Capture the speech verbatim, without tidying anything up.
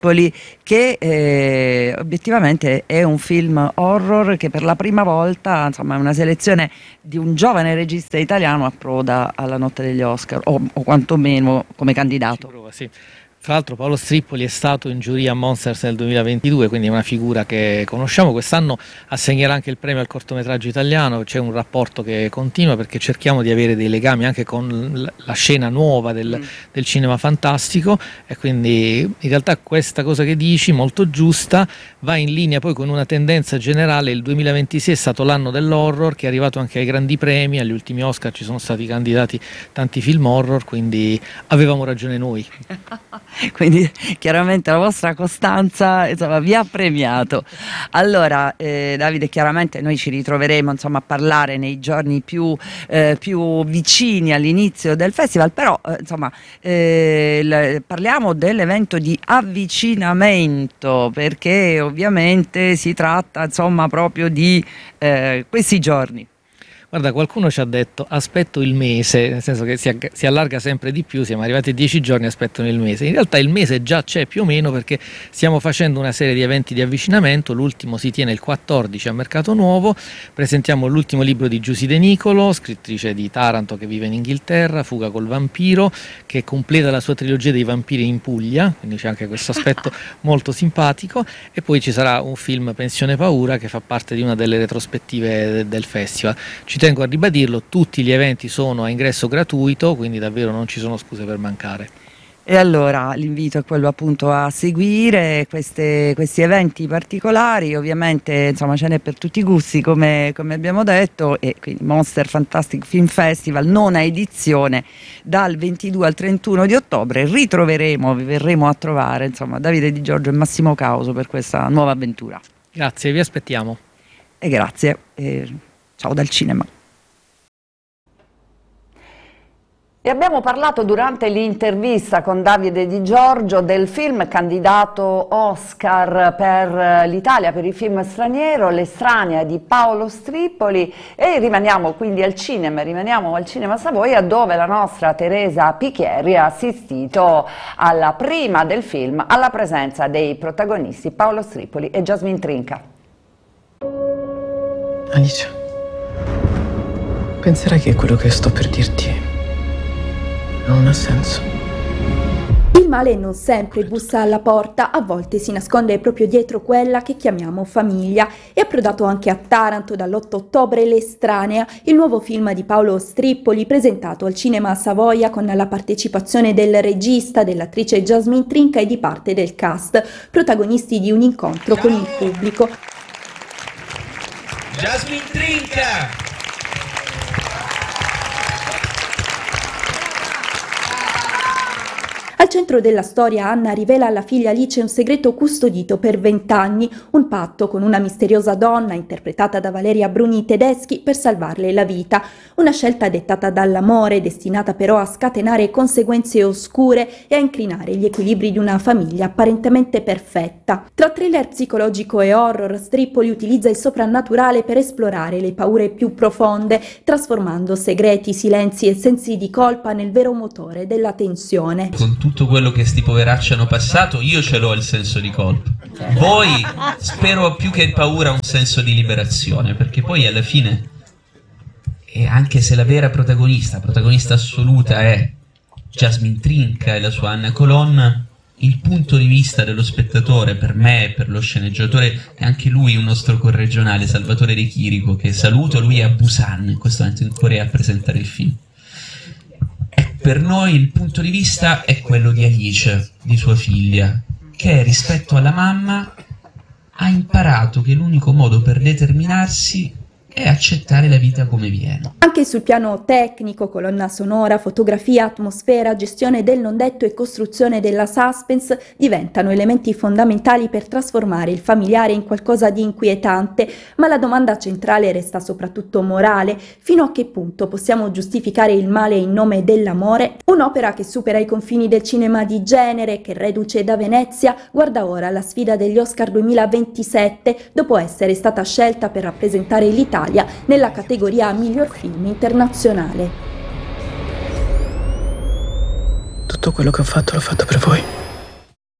Tripoli, che eh, obiettivamente è un film horror che per la prima volta, insomma, è una selezione di un giovane regista italiano approda alla notte degli Oscar, o, o quantomeno come candidato. Ci prova, sì. Fra l'altro Paolo Strippoli è stato in giuria a Monsters nel duemilaventidue, quindi è una figura che conosciamo. Quest'anno assegnerà anche il premio al cortometraggio italiano. C'è un rapporto che continua perché cerchiamo di avere dei legami anche con la scena nuova del, mm. del cinema fantastico, e quindi in realtà questa cosa che dici, molto giusta, va in linea poi con una tendenza generale. Il duemilaventisei è stato l'anno dell'horror, che è arrivato anche ai grandi premi. Agli ultimi Oscar ci sono stati candidati tanti film horror, quindi avevamo ragione noi. Quindi chiaramente la vostra costanza, insomma, vi ha premiato. Allora eh, Davide, chiaramente noi ci ritroveremo, insomma, a parlare nei giorni più, eh, più vicini all'inizio del festival, però eh, insomma eh, l- parliamo dell'evento di avvicinamento, perché ovviamente si tratta, insomma, proprio di eh, questi giorni. Guarda, qualcuno ci ha detto aspetto il mese, nel senso che si, ag- si allarga sempre di più, siamo arrivati a dieci giorni, aspettano il mese. In realtà il mese già c'è più o meno, perché stiamo facendo una serie di eventi di avvicinamento. L'ultimo si tiene il quattordici a Mercato Nuovo, presentiamo l'ultimo libro di Giusy De Nicolo, scrittrice di Taranto che vive in Inghilterra, Fuga col vampiro, che completa la sua trilogia dei vampiri in Puglia, quindi c'è anche questo aspetto molto simpatico. E poi ci sarà un film, Pensione Paura, che fa parte di una delle retrospettive de- del festival. Ci tengo a ribadirlo, tutti gli eventi sono a ingresso gratuito, quindi davvero non ci sono scuse per mancare. E allora l'invito è quello appunto a seguire queste, questi eventi particolari. Ovviamente, insomma, ce n'è per tutti i gusti, come, come abbiamo detto, e quindi Monster Fantastic Film Festival, nona edizione, dal ventidue al trentuno di ottobre. Ritroveremo, vi verremo a trovare, insomma, Davide Di Giorgio e Massimo Causo per questa nuova avventura. Grazie, vi aspettiamo. E grazie, e ciao dal cinema. E abbiamo parlato durante l'intervista con Davide Di Giorgio del film candidato Oscar per l'Italia per il film straniero, L'estranea di Paolo Strippoli, e rimaniamo quindi al cinema, rimaniamo al Cinema Savoia, dove la nostra Teresa Pichieri ha assistito alla prima del film, alla presenza dei protagonisti Paolo Strippoli e Jasmine Trinca. Alice, penserai che quello che sto per dirti non ha senso. Il male non sempre bussa alla porta, a volte si nasconde proprio dietro quella che chiamiamo famiglia. È approdato anche a Taranto dall'otto ottobre L'estranea, il nuovo film di Paolo Strippoli, presentato al Cinema Savoia con la partecipazione del regista, dell'attrice Jasmine Trinca e di parte del cast, protagonisti di un incontro Ciao. con il pubblico. Jasmine Trinca! Al centro della storia Anna rivela alla figlia Alice un segreto custodito per vent'anni, un patto con una misteriosa donna interpretata da Valeria Bruni Tedeschi per salvarle la vita, una scelta dettata dall'amore, destinata però a scatenare conseguenze oscure e a incrinare gli equilibri di una famiglia apparentemente perfetta. Tra thriller psicologico e horror, Strippoli utilizza il soprannaturale per esplorare le paure più profonde, trasformando segreti, silenzi e sensi di colpa nel vero motore della tensione. Con tutto quello che sti poveracci hanno passato, io ce l'ho il senso di colpa. Voi spero più che paura un senso di liberazione, perché poi alla fine, e anche se la vera protagonista, protagonista assoluta è Jasmine Trinca e la sua Anna Colonna, il punto di vista dello spettatore, per me e per lo sceneggiatore, è anche lui un nostro corregionale, Salvatore De Chirico, che saluto, lui è a Busan in questo momento in Corea a presentare il film. Per noi il punto di vista è quello di Alice, di sua figlia, che rispetto alla mamma ha imparato che l'unico modo per determinarsi è accettare la vita come viene. Anche sul piano tecnico, colonna sonora, fotografia, atmosfera, gestione del non detto e costruzione della suspense diventano elementi fondamentali per trasformare il familiare in qualcosa di inquietante, ma la domanda centrale resta soprattutto morale: fino a che punto possiamo giustificare il male in nome dell'amore? Un'opera che supera i confini del cinema di genere, che reduce da Venezia, guarda ora alla sfida degli Oscar duemilaventisette, dopo essere stata scelta per rappresentare l'Italia nella categoria miglior film internazionale. Tutto quello che ho fatto l'ho fatto per voi.